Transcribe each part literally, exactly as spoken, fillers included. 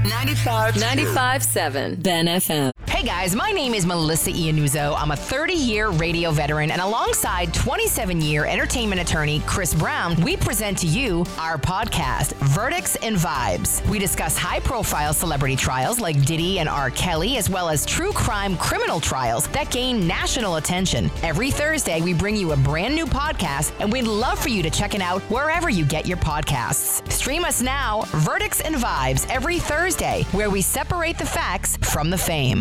ninety-five ninety-five seven Ben F M. Hey guys, my name is Melissa Iannuzzo. I'm a thirty-year radio veteran, and alongside twenty-seven-year entertainment attorney Chris Brown, we present to you our podcast, Verdicts and Vibes. We discuss high-profile celebrity trials like Diddy and R. Kelly, as well as true crime criminal trials that gain national attention. Every Thursday, we bring you a brand new podcast, and we'd love for you to check it out wherever you get your podcasts. Stream us now, Verdicts and Vibes, every Thursday, where we separate the facts from the fame.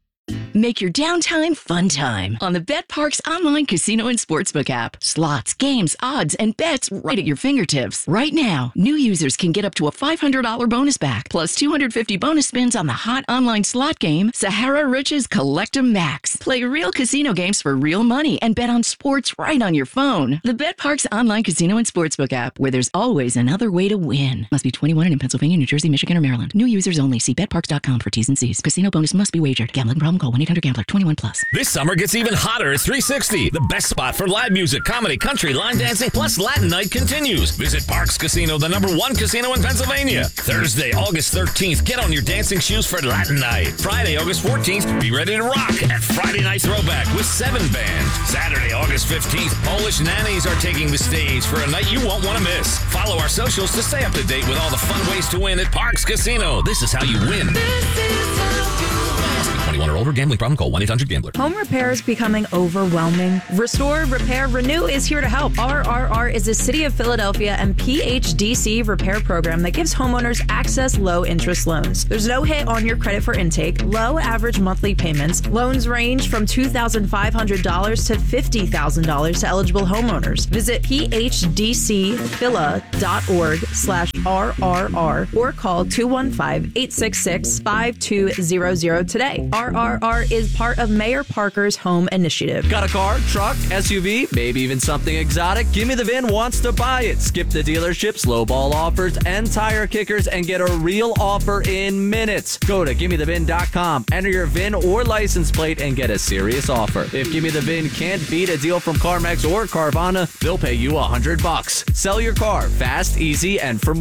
Make your downtime fun time on the BetParx online casino and sportsbook app. Slots, games, odds, and bets right at your fingertips. Right now, new users can get up to a five hundred dollars bonus back, plus two hundred fifty bonus spins on the hot online slot game, Sahara Riches Collect 'em Max. Play real casino games for real money and bet on sports right on your phone. The BetParx online casino and sportsbook app, where there's always another way to win. Must be twenty-one and in Pennsylvania, New Jersey, Michigan, or Maryland. New users only. See bet parx dot com for T's and C's. Casino bonus must be wagered. Gambling problem? Call one eight hundred gambler. twenty-one plus. This summer gets even hotter at three sixty. The best spot for live music, comedy, country, line dancing, plus Latin night continues. Visit Parx Casino, the number one casino in Pennsylvania. Thursday, August thirteenth, get on your dancing shoes for Latin night. Friday, August fourteenth, be ready to rock at Friday Night Throwback with Seven Band. Saturday, August fifteenth, Polish Nannies are taking the stage for a night you won't want to miss. Follow our socials to stay up to date with all the fun ways to win at Parx Casino. This is how you win. This is how you win. twenty-one or older. Gambling problem? Call one eight hundred gambler. Home repair is becoming overwhelming. Restore, Repair, Renew is here to help. R R R is a City of Philadelphia and P H D C repair program that gives homeowners access low-interest loans. There's no hit on your credit for intake, low average monthly payments. Loans range from two thousand five hundred dollars to fifty thousand dollars to eligible homeowners. Visit p h d c phila dot org slash R R R or call two one five, eight six six, five two zero zero today. R R R is part of Mayor Parker's home initiative. Got a car, truck, S U V, maybe even something exotic? Gimme the V I N wants to buy it. Skip the dealership, lowball offers, and tire kickers and get a real offer in minutes. Go to gimme the V I N dot com, enter your V I N or license plate, and get a serious offer. If Gimme the V I N can't beat a deal from CarMax or Carvana, they'll pay you a hundred bucks. Sell your car fast, easy, and for more.